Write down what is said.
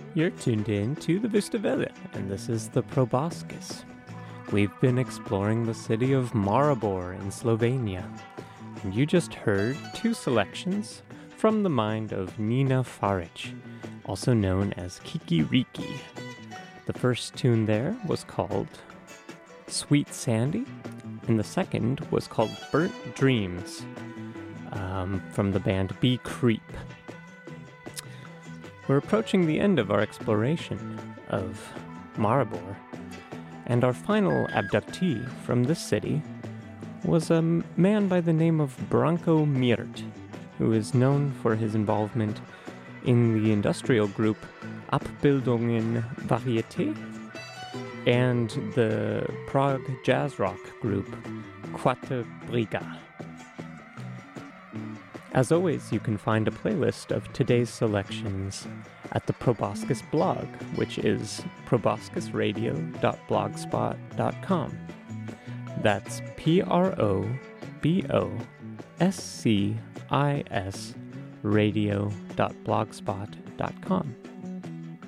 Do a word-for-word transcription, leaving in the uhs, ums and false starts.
You're tuned in to the Vista Welle, and this is the Proboscis. We've been exploring the city of Maribor in Slovenia, and you just heard two selections from the mind of Nina Faric, also known as Kiki Riki. The first tune there was called Sweet Sandy, and the second was called Burnt Dreams, um, from the band Be Creep. We're approaching the end of our exploration of Maribor, and our final abductee from this city was a man by the name of Branko Mirt, who is known for his involvement in the industrial group Abbildungen Varieté and the Prague jazz rock group Quatre Briga. As always, you can find a playlist of today's selections at the Proboscis blog, which is proboscis radio dot blogspot dot com. That's P R O B O S C I S radio dot blogspot dot com.